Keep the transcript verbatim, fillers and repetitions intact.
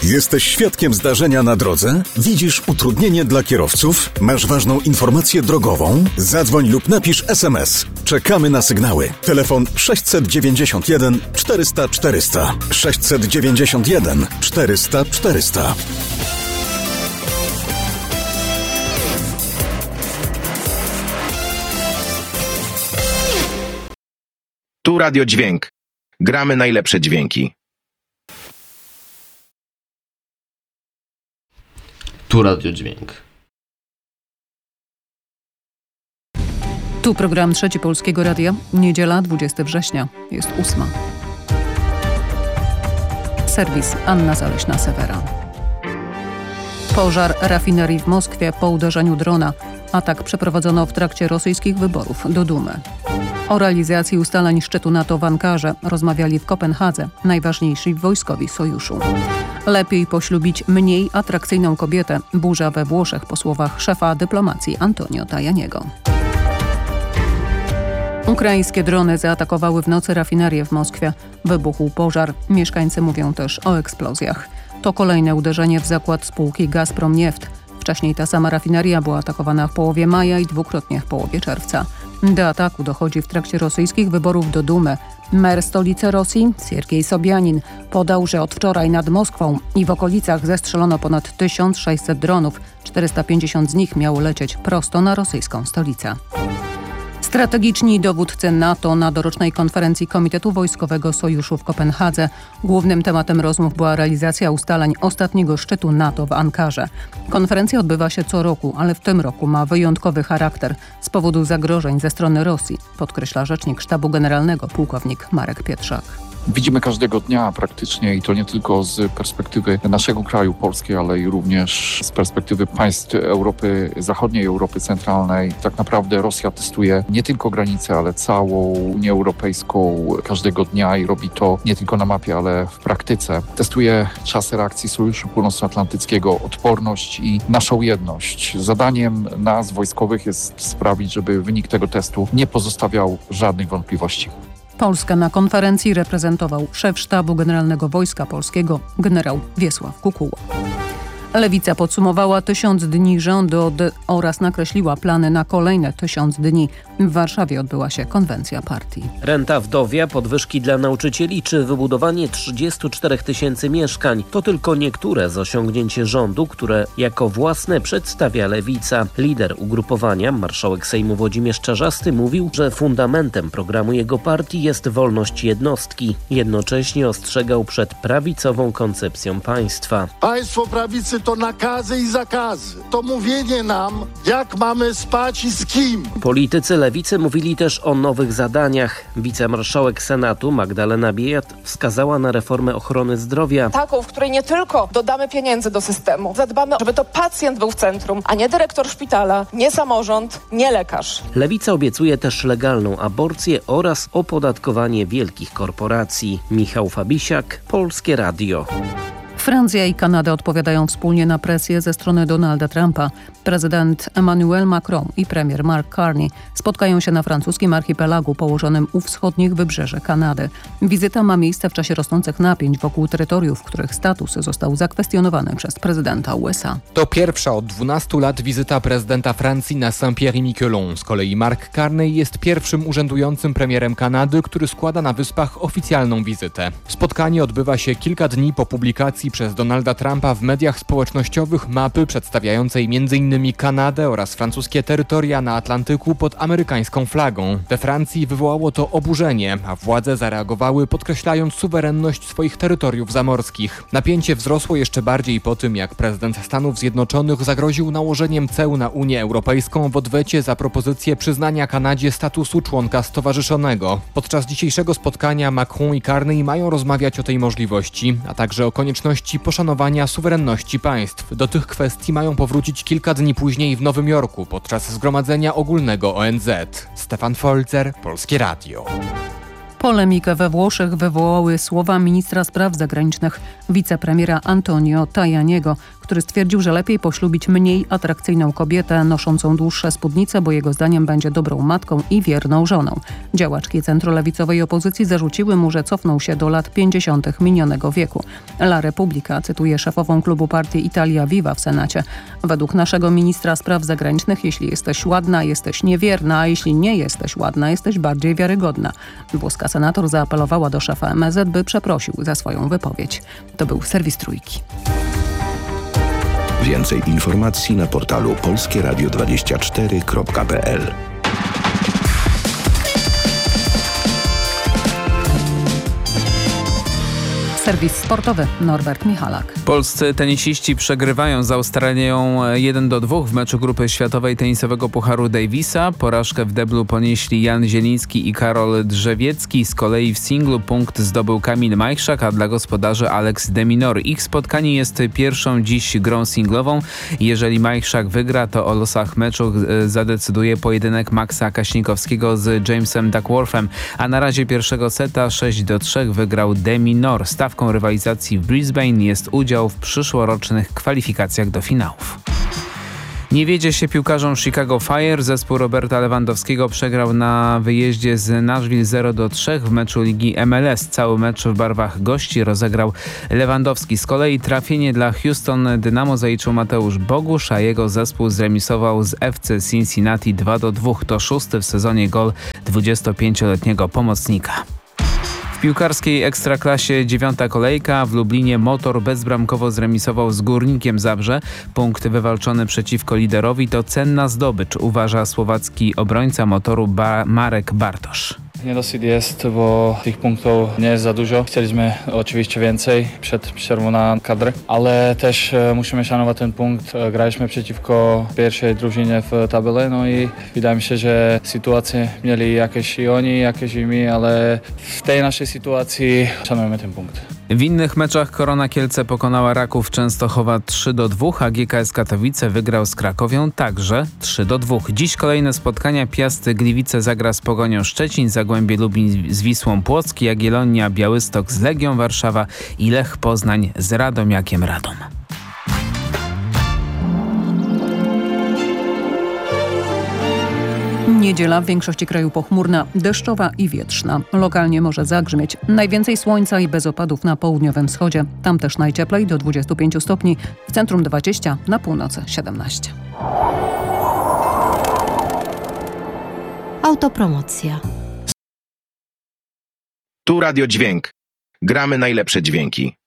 Jesteś świadkiem zdarzenia na drodze? Widzisz utrudnienie dla kierowców? Masz ważną informację drogową? Zadzwoń lub napisz es em es. Czekamy na sygnały. Telefon sześćset dziewięćdziesiąt jeden czterysta czterysta. sześćset dziewięćdziesiąt jeden czterysta czterysta. Tu Radio Dźwięk. Gramy najlepsze dźwięki. Tu Radio Dźwięk. Tu program Trzeci Polskiego Radia. Niedziela, dwudziestego września. Jest ósma. Serwis Anna Zaleśna-Sewera. Pożar rafinerii w Moskwie po uderzeniu drona. Atak przeprowadzono w trakcie rosyjskich wyborów do Dumy. O realizacji ustaleń szczytu NATO w Ankarze rozmawiali w Kopenhadze najważniejsi wojskowi sojuszu. Lepiej poślubić mniej atrakcyjną kobietę. Burza we Włoszech po słowach szefa dyplomacji Antonio Tajaniego. Ukraińskie drony zaatakowały w nocy rafinerię w Moskwie. Wybuchł pożar. Mieszkańcy mówią też o eksplozjach. To kolejne uderzenie w zakład spółki Gazprom Nieft. Wcześniej ta sama rafineria była atakowana w połowie maja i dwukrotnie w połowie czerwca. Do ataku dochodzi w trakcie rosyjskich wyborów do Dumy. Mer stolicy Rosji, Siergiej Sobianin, podał, że od wczoraj nad Moskwą i w okolicach zestrzelono ponad tysiąc sześćset dronów. czterysta pięćdziesiąt z nich miało lecieć prosto na rosyjską stolicę. Strategiczni dowódcy NATO na dorocznej konferencji Komitetu Wojskowego Sojuszu w Kopenhadze. Głównym tematem rozmów była realizacja ustaleń ostatniego szczytu NATO w Ankarze. Konferencja odbywa się co roku, ale w tym roku ma wyjątkowy charakter z powodu zagrożeń ze strony Rosji, podkreśla rzecznik Sztabu Generalnego pułkownik Marek Pietrzak. Widzimy każdego dnia praktycznie i to nie tylko z perspektywy naszego kraju, Polski, ale i również z perspektywy państw Europy Zachodniej, Europy Centralnej. Tak naprawdę Rosja testuje nie tylko granicę, ale całą Unię Europejską każdego dnia i robi to nie tylko na mapie, ale w praktyce. Testuje czasy reakcji Sojuszu Północnoatlantyckiego, odporność i naszą jedność. Zadaniem nas, wojskowych, jest sprawić, żeby wynik tego testu nie pozostawiał żadnych wątpliwości. Polskę na konferencji reprezentował szef Sztabu Generalnego Wojska Polskiego generał Wiesław Kukuła. Lewica podsumowała tysiąc dni rządu oraz nakreśliła plany na kolejne tysiąc dni. W Warszawie odbyła się konwencja partii. Renta wdowia, podwyżki dla nauczycieli czy wybudowanie trzydziestu czterech tysięcy mieszkań to tylko niektóre z osiągnięć rządu, które jako własne przedstawia Lewica. Lider ugrupowania, marszałek Sejmu Włodzimierz Czarzasty, mówił, że fundamentem programu jego partii jest wolność jednostki. Jednocześnie ostrzegał przed prawicową koncepcją państwa. Państwo prawicy to nakazy i zakazy. To mówienie nam, jak mamy spać i z kim. Politycy Lewicy mówili też o nowych zadaniach. Wicemarszałek Senatu Magdalena Biejat wskazała na reformę ochrony zdrowia. Taką, w której nie tylko dodamy pieniędzy do systemu, zadbamy, żeby to pacjent był w centrum, a nie dyrektor szpitala, nie samorząd, nie lekarz. Lewica obiecuje też legalną aborcję oraz opodatkowanie wielkich korporacji. Michał Fabisiak, Polskie Radio. Francja i Kanada odpowiadają wspólnie na presję ze strony Donalda Trumpa. Prezydent Emmanuel Macron i premier Mark Carney spotkają się na francuskim archipelagu położonym u wschodnich wybrzeży Kanady. Wizyta ma miejsce w czasie rosnących napięć wokół terytoriów, których status został zakwestionowany przez prezydenta U S A. To pierwsza od dwunastu lat wizyta prezydenta Francji na Saint-Pierre-et-Miquelon. Z kolei Mark Carney jest pierwszym urzędującym premierem Kanady, który składa na Wyspach oficjalną wizytę. Spotkanie odbywa się kilka dni po publikacji przez Donalda Trumpa w mediach społecznościowych mapy przedstawiającej między innymi Kanadę oraz francuskie terytoria na Atlantyku pod amerykańską flagą. We Francji wywołało to oburzenie, a władze zareagowały, podkreślając suwerenność swoich terytoriów zamorskich. Napięcie wzrosło jeszcze bardziej po tym, jak prezydent Stanów Zjednoczonych zagroził nałożeniem ceł na Unię Europejską w odwecie za propozycję przyznania Kanadzie statusu członka stowarzyszonego. Podczas dzisiejszego spotkania Macron i Carney mają rozmawiać o tej możliwości, a także o konieczności poszanowania suwerenności państw. Do tych kwestii mają powrócić kilka dni później w Nowym Jorku podczas Zgromadzenia Ogólnego O N Z. Stefan Folzer, Polskie Radio. Polemikę we Włoszech wywołały słowa ministra spraw zagranicznych, wicepremiera Antonio Tajaniego, który stwierdził, że lepiej poślubić mniej atrakcyjną kobietę noszącą dłuższe spódnice, bo jego zdaniem będzie dobrą matką i wierną żoną. Działaczki centrolewicowej opozycji zarzuciły mu, że cofnął się do lat pięćdziesiątych minionego wieku. La Repubblica cytuje szefową klubu partii Italia Viva w Senacie. Według naszego ministra spraw zagranicznych, jeśli jesteś ładna, jesteś niewierna, a jeśli nie jesteś ładna, jesteś bardziej wiarygodna. Włoska senator zaapelowała do szefa M S Z, by przeprosił za swoją wypowiedź. To był serwis Trójki. Więcej informacji na portalu polskie radio dwadzieścia cztery kropka p l. Serwis sportowy Norbert Michalak. Polscy tenisiści przegrywają z Australią jeden do dwóch w meczu grupy światowej tenisowego Pucharu Davisa. Porażkę w deblu ponieśli Jan Zieliński i Karol Drzewiecki. Z kolei w singlu punkt zdobył Kamil Majchrzak, a dla gospodarzy Alex de Minaur. Ich spotkanie jest pierwszą dziś grą singlową. Jeżeli Majchrzak wygra, to o losach meczu zadecyduje pojedynek Maxa Kaśnikowskiego z Jamesem Duckworthem. A na razie pierwszego seta sześć do trzech wygrał de Minaur. Stawką rywalizacji w Brisbane jest udział w przyszłorocznych kwalifikacjach do finałów. Nie wiedzie się piłkarzom Chicago Fire. Zespół Roberta Lewandowskiego przegrał na wyjeździe z Nashville zero do trzech w meczu Ligi M L S. Cały mecz w barwach gości rozegrał Lewandowski. Z kolei trafienie dla Houston Dynamo zaliczył Mateusz Bogusz, a jego zespół zremisował z F C Cincinnati dwa do dwóch. To szósty w sezonie gol dwudziestopięcioletniego pomocnika. W piłkarskiej Ekstraklasie dziewiąta kolejka. W Lublinie Motor bezbramkowo zremisował z Górnikiem Zabrze. Punkt wywalczony przeciwko liderowi to cenna zdobycz, uważa słowacki obrońca Motoru ba- Marek Bartosz. Niedosyt jest, bo tych punktów nie jest za dużo. Chcieliśmy oczywiście więcej przed przerwą na kadrę, ale też e, musimy szanować ten punkt. E, graliśmy przeciwko pierwszej drużynie w tabeli, no i wydaje mi się, że sytuacje mieli jakieś i oni, jakieś i my, ale w tej naszej sytuacji szanujemy ten punkt. W innych meczach Korona Kielce pokonała Raków Częstochowa trzy do dwóch, a G K S Katowice wygrał z Krakowią także trzy do dwóch. Dziś kolejne spotkania. Piast Gliwice zagra z Pogonią Szczecin, Zagłębie Lubin z Wisłą Płock, Jagiellonia Białystok z Legią Warszawa i Lech Poznań z Radomiakiem Radom. Niedziela w większości kraju pochmurna, deszczowa i wietrzna. Lokalnie może zagrzmieć. Najwięcej słońca i bez opadów na południowym wschodzie. Tam też najcieplej do dwudziestu pięciu stopni. W centrum dwadzieścia, na północy siedemnaście. Autopromocja. Tu Radio Dźwięk. Gramy najlepsze dźwięki.